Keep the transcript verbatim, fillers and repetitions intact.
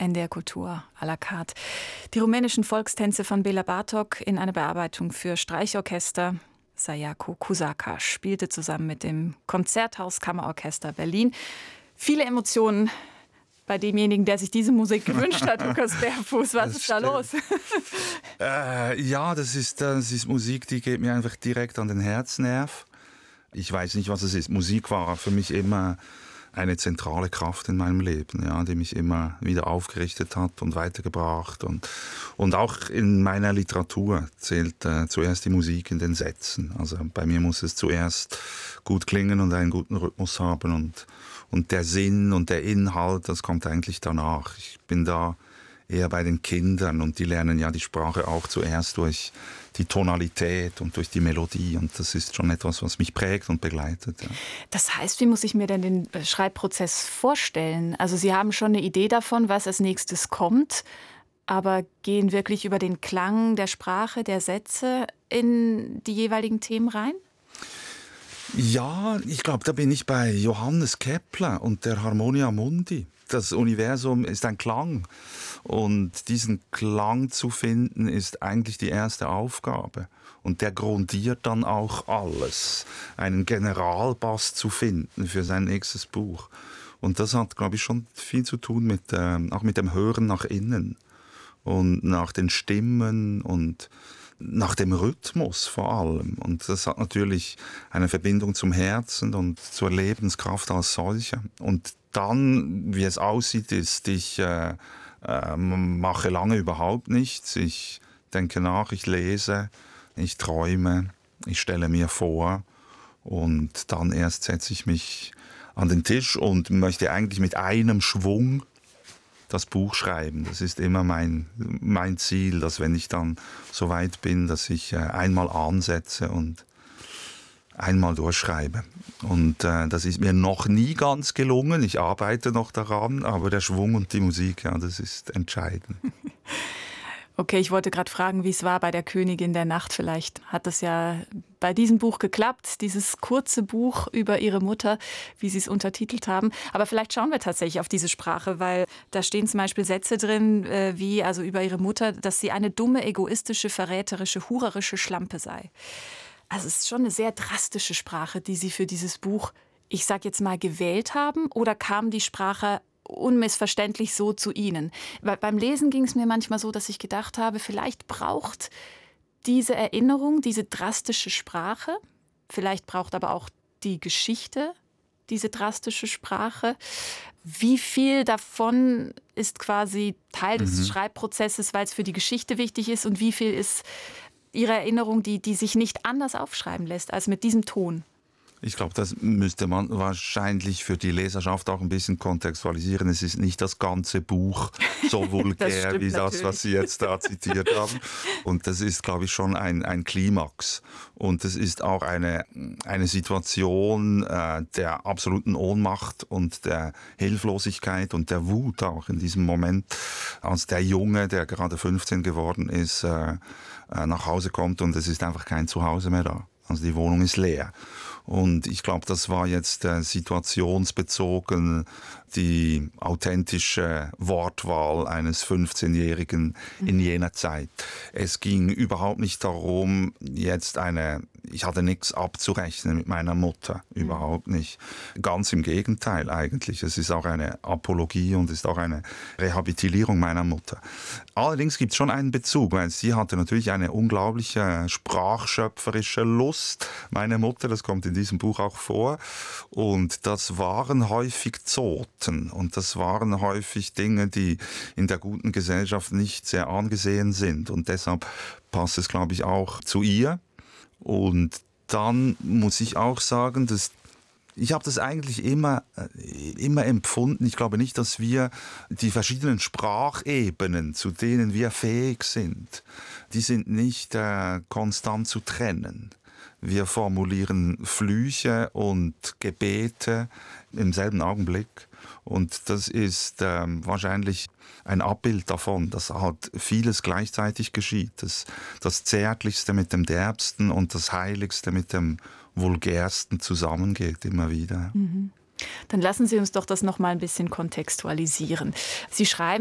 N D R Kultur à la carte. Die rumänischen Volkstänze von Béla Bartók in einer Bearbeitung für Streichorchester. Sayako Kusaka spielte zusammen mit dem Konzerthaus Kammerorchester Berlin. Viele Emotionen bei demjenigen, der sich diese Musik gewünscht hat, Lukas Berfuß. Was das ist stimmt. da los? äh, ja, das ist, das ist Musik, die geht mir einfach direkt an den Herznerv. Ich weiß nicht, was es ist. Musik war für mich immer eine zentrale Kraft in meinem Leben, ja, die mich immer wieder aufgerichtet hat und weitergebracht. Und, und auch in meiner Literatur zählt äh, zuerst die Musik in den Sätzen. Also bei mir muss es zuerst gut klingen und einen guten Rhythmus haben. Und, und der Sinn und der Inhalt, das kommt eigentlich danach. Ich bin da eher bei den Kindern und die lernen ja die Sprache auch zuerst durch die Tonalität und durch die Melodie und das ist schon etwas, was mich prägt und begleitet. Ja. Das heißt, wie muss ich mir denn den Schreibprozess vorstellen? Also Sie haben schon eine Idee davon, was als nächstes kommt, aber gehen wirklich über den Klang der Sprache, der Sätze in die jeweiligen Themen rein? Ja, ich glaube, da bin ich bei Johannes Kepler und der Harmonia Mundi. Das Universum ist ein Klang und diesen Klang zu finden, ist eigentlich die erste Aufgabe. Und der grundiert dann auch alles, einen Generalbass zu finden für sein nächstes Buch. Und das hat, glaube ich, schon viel zu tun mit, äh, auch mit dem Hören nach innen und nach den Stimmen und nach dem Rhythmus vor allem. Und das hat natürlich eine Verbindung zum Herzen und zur Lebenskraft als solche. Und dann, wie es aussieht, ist, ich äh, äh, mache lange überhaupt nichts. Ich denke nach, ich lese, ich träume, ich stelle mir vor und dann erst setze ich mich an den Tisch und möchte eigentlich mit einem Schwung das Buch schreiben. Das ist immer mein, mein Ziel, dass wenn ich dann so weit bin, dass ich äh, einmal ansetze und einmal durchschreibe. Und äh, das ist mir noch nie ganz gelungen. Ich arbeite noch daran, aber der Schwung und die Musik, ja, das ist entscheidend. Okay, ich wollte gerade fragen, wie es war bei der Königin der Nacht. Vielleicht hat es ja bei diesem Buch geklappt, dieses kurze Buch über ihre Mutter, wie Sie es untertitelt haben. Aber vielleicht schauen wir tatsächlich auf diese Sprache, weil da stehen zum Beispiel Sätze drin, äh, wie also über ihre Mutter, dass sie eine dumme, egoistische, verräterische, hurerische Schlampe sei. Also es ist schon eine sehr drastische Sprache, die Sie für dieses Buch, ich sag jetzt mal, gewählt haben. Oder kam die Sprache unmissverständlich so zu Ihnen? Weil beim Lesen ging es mir manchmal so, dass ich gedacht habe, vielleicht braucht diese Erinnerung, diese drastische Sprache, vielleicht braucht aber auch die Geschichte diese drastische Sprache. Wie viel davon ist quasi Teil des mhm. Schreibprozesses, weil es für die Geschichte wichtig ist, und wie viel ist Ihre Erinnerung, die, die sich nicht anders aufschreiben lässt als mit diesem Ton? Ich glaube, das müsste man wahrscheinlich für die Leserschaft auch ein bisschen kontextualisieren. Es ist nicht das ganze Buch so vulgär wie das, natürlich. Was Sie jetzt da zitiert haben. Und das ist, glaube ich, schon ein, ein Klimax. Und es ist auch eine, eine Situation äh, der absoluten Ohnmacht und der Hilflosigkeit und der Wut auch in diesem Moment, als der Junge, der gerade fünfzehn geworden ist, äh, äh, nach Hause kommt und es ist einfach kein Zuhause mehr da. Also die Wohnung ist leer. Und ich glaube, das war jetzt äh, situationsbezogen die authentische Wortwahl eines fünfzehnjährigen in jener Zeit. Es ging überhaupt nicht darum, jetzt eine, ich hatte nichts abzurechnen mit meiner Mutter, überhaupt nicht. Ganz im Gegenteil eigentlich. Es ist auch eine Apologie und ist auch eine Rehabilitierung meiner Mutter. Allerdings gibt es schon einen Bezug, weil sie hatte natürlich eine unglaubliche sprachschöpferische Lust. Meine Mutter, das kommt in diesem Buch auch vor. Und das waren häufig Zoten. Und das waren häufig Dinge, die in der guten Gesellschaft nicht sehr angesehen sind. Und deshalb passt es, glaube ich, auch zu ihr. Und dann muss ich auch sagen, dass ich habe das eigentlich immer, immer empfunden. Ich glaube nicht, dass wir die verschiedenen Sprachebenen, zu denen wir fähig sind, die sind nicht äh, konstant zu trennen. Wir formulieren Flüche und Gebete im selben Augenblick. Und das ist ähm, wahrscheinlich ein Abbild davon, dass halt vieles gleichzeitig geschieht. Das, das Zärtlichste mit dem Derbsten und das Heiligste mit dem Vulgärsten zusammengeht immer wieder. Mhm. Dann lassen Sie uns doch das noch mal ein bisschen kontextualisieren. Sie schreiben